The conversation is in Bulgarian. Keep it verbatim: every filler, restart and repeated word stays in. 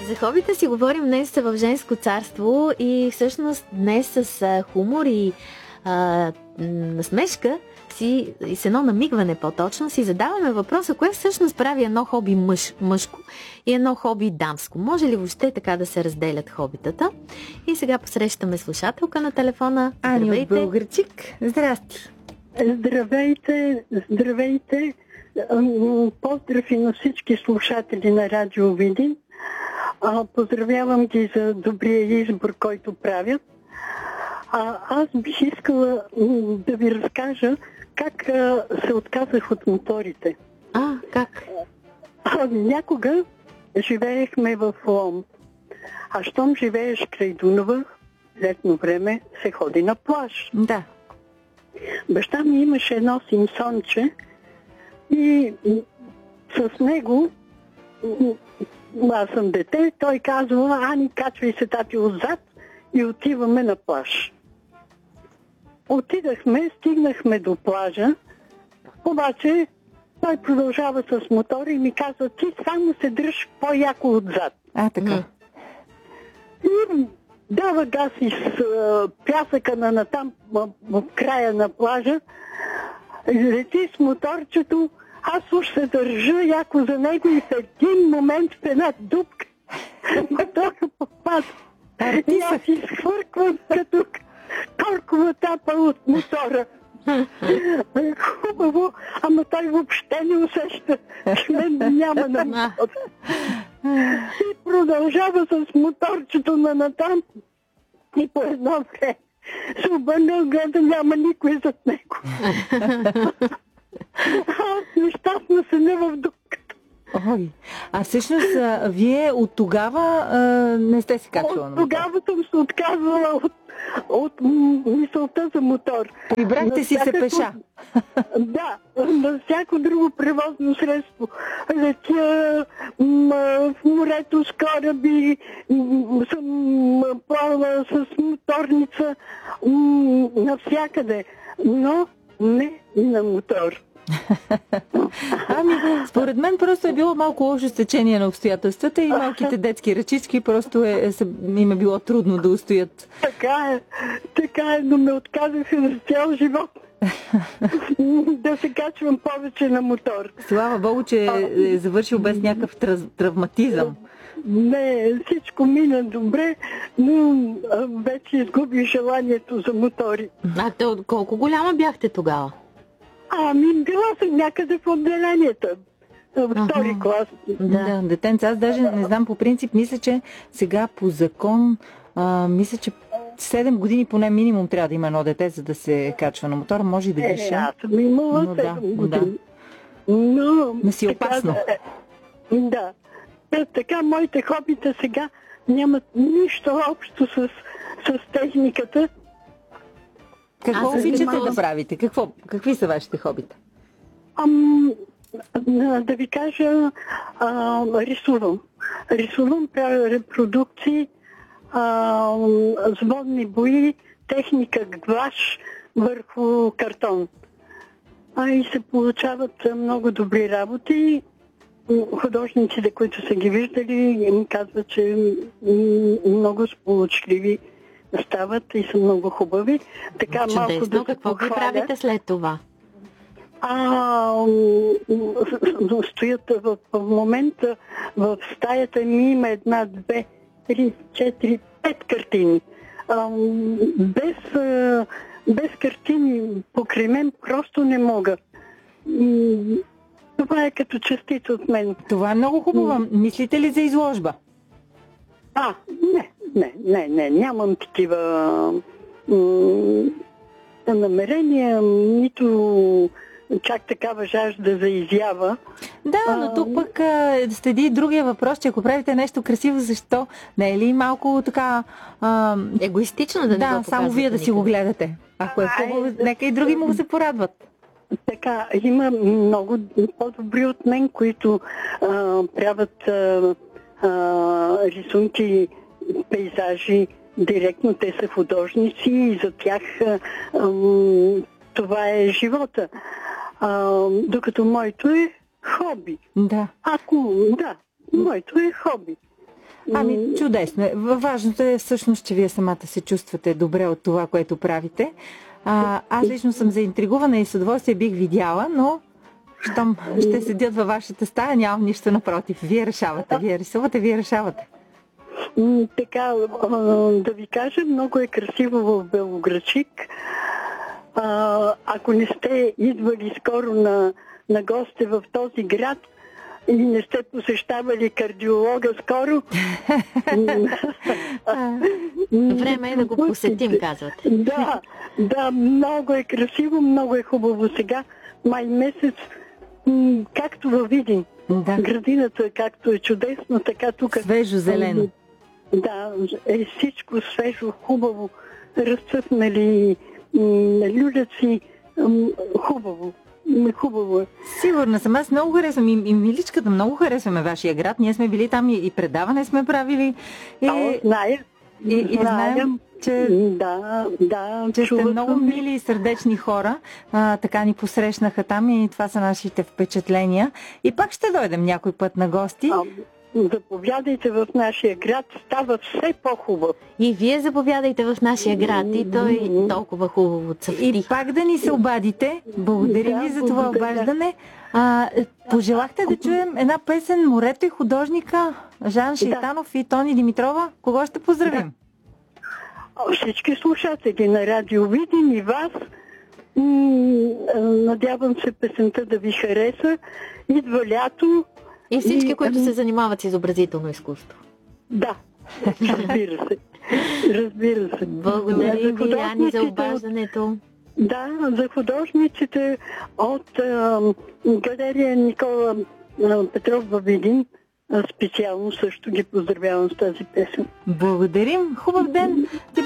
За хобита си говорим днес в Женско царство и всъщност днес с хумор и а, насмешка си, и с едно намигване по-точно си задаваме въпроса, кое всъщност прави едно хоби мъж, мъжко и едно хоби дамско. Може ли въобще така да се разделят хобитата? И сега посрещаме слушателка на телефона. Ани от Българчик. Здрасти. Здравейте, здравейте. Поздрави на всички слушатели на Радио Видин. Поздравявам ги за добрия избор, който правят. А, аз бих искала да ви разкажа как а, се отказах от моторите. А, как? А, някога живеехме в Лом. А щом живееш край Дунава, летно време се ходи на плаж. Да. Баща ми имаше едно симсонче и с него, аз съм дете, той казва: Ани, качвай се, тати, отзад, и отиваме на плаж. Отидахме, стигнахме до плажа, обаче той продължава с мотора и ми казва: ти само се дръж по-яко отзад. А, така. И дава газ из а, пясъка на натам в края на плажа, лети с моторчето, аз уж се държа яко за него и в един момент в една дупка мотора попада. И аз изхвърквам като коркова тапа от мотора. Хубаво, ама той въобще не усеща, че мен няма на мотора. И продължава с моторчето на натам и по едно време се обърна, гледа, няма никой зад него. Аз нещастно седя в дупката. Ой, а всъщност а, вие от тогава а, не сте си качвала на мотор? От тогава съм се отказвала от, от мисълта за мотор. Прибрахте си се пеша. Да, на всяко друго превозно средство. Летя м- в морето с кораби, м- съм плавала с моторница, м- навсякъде, но не на мотор. Ами, според мен просто е било малко лошо стечение на обстоятелствата и малките детски ръчички просто е, е, им е било трудно да устоят. Така е, така е, но ме отказаха за цял живот да се качвам повече на мотор. Слава Богу, че е завършил без някакъв трав, травматизъм. Не, всичко мина добре, но вече изгубих желанието за мотори. А то, колко голяма бяхте тогава? Ами, била съм някъде в отделението. Във втори Ага. клас. Да, да, детенца. Аз даже не знам по принцип. Мисля, че сега по закон, а, мисля, че седем години поне минимум трябва да има едно дете, за да се качва на мотора. Може и да Е, греша. аз съм имала Но да, седем години. Но, Не си така опасно. Да, е, да. Е, така, моите хобита сега нямат нищо общо с, с техниката. Какво Аз обичате занимавам да с- правите? Какво, какви са вашите хобита? Ам, да ви кажа, а, рисувам. Рисувам, правя репродукции, а, с водни бои, техника гуаш върху картон. А и се получават много добри работи. Художниците, които са ги виждали, им казват, че много сполучливи стават и са много хубави. Така малко да Чудесно. се Какво ви похваля. правите след това? А, стоят в, в момента в стаята ми има една, две, три, четири, пет картини. А, без, а, без картини покрай мен просто не мога. М, Това е като частица от мен. Това е много хубаво. Мислите ли за изложба? А, не, не, не, не, нямам такива м- намерения, нито чак такава жажда за изява. Да, но тук пък а, следи и другия въпрос, че ако правите нещо красиво, защо? Не е ли малко така... А, Егоистично да не да, го само вие да си го никъде. гледате. Ако е хубаво, Ай, нека и други му се порадват. Така, има много по-добри от мен, които а, правят а, а, рисунки, пейзажи, директно те са художници и за тях а, а, това е живота. А, докато моето е хоби. Да. Ако, да, моето е хоби. Ами, чудесно. Важното е всъщност, че вие самата се чувствате добре от това, което правите. А, аз лично съм заинтригувана и с удоволствие бих видяла, но щом ще седят във вашата стая, нямам нищо напротив. Вие решавате, вие рисувате, вие решавате. Така, да ви кажа, много е красиво в Белоградчик. Ако не сте идвали скоро на, на гости в този град и не сте посещавали кардиолога скоро, време е да го посетим, казвате. Да, да, много е красиво, много е хубаво сега. Май месец, както във Видин. Да. Градината, както е чудесно, така тук. Свежо зелено. Да, е всичко свежо, хубаво, разцъфнали люляци, хубаво. Хубаво е. Сигурна съм. Аз много харесвам. И, и Миличката много харесваме вашия град. Ние сме били там и, и предаване сме правили. И, О, зная. И, и знаем, че, да, да, че сте много мили и сърдечни хора. А, така ни посрещнаха там и това са нашите впечатления. И пак ще дойдем някой път на гости. А, заповядайте в нашия град, става все по-хубав. И вие заповядайте в нашия град и той толкова хубаво цъфти. И пак да ни се обадите. Благодарим ви да, за това обаждане. А, пожелахте да чуем една песен "Морето и художника", Жан Шейтанов да. и Тони Димитрова. Кого ще поздравим? Да. Всички слушатели на Радио Видин и вас. Надявам се песента да ви хареса. Идва лято. И всички, и, които се занимават с изобразително изкуство. Да, разбира се. Разбира се. Благодарим ви, Яни, за обаждането. Да, за художниците от а, галерия Никола а, Петров във Видин специално също ги поздравявам с тази песен. Благодарим. Хубав ден.